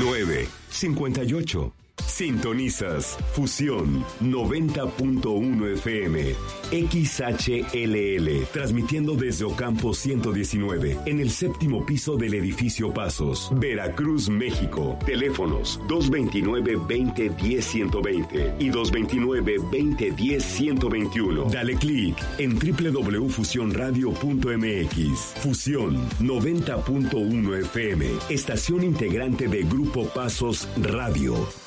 958. Sintonizas Fusión 90.1 FM XHLL, transmitiendo desde Ocampo 119, en el séptimo piso del edificio Pasos, Veracruz, México. Teléfonos 229-2010-120 y 229-2010-121. Dale clic en www.fusionradio.mx. Fusión 90.1 FM, estación integrante de Grupo Pasos Radio.